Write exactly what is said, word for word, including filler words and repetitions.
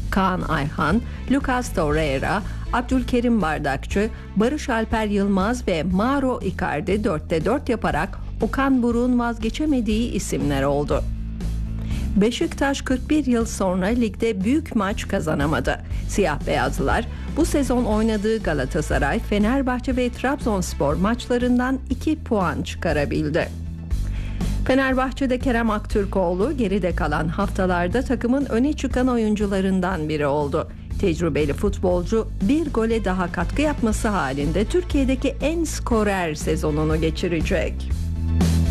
Kaan Ayhan, Lucas Torreira, Abdülkerim Bardakçı, Barış Alper Yılmaz ve Mauro Icardi dörtte dört yaparak Okan Buruk'un vazgeçemediği isimler oldu. Beşiktaş kırk bir yıl sonra ligde büyük maç kazanamadı. Siyah beyazlılar bu sezon oynadığı Galatasaray, Fenerbahçe ve Trabzonspor maçlarından iki puan çıkarabildi. Fenerbahçe'de Kerem Aktürkoğlu geride kalan haftalarda takımın öne çıkan oyuncularından biri oldu. Tecrübeli futbolcu bir gole daha katkı yapması halinde Türkiye'deki en skorer sezonunu geçirecek.